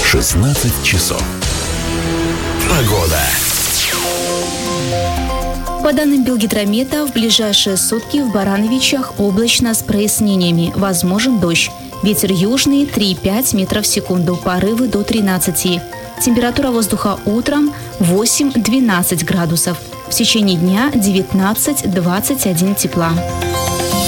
16 часов. Погода. По данным Белгидромета, в ближайшие сутки в Барановичах облачно с прояснениями. Возможен дождь. Ветер южный 3,5 метров в секунду, порывы до 13. Температура воздуха утром 8-12 градусов. В течение дня 19-21 тепла.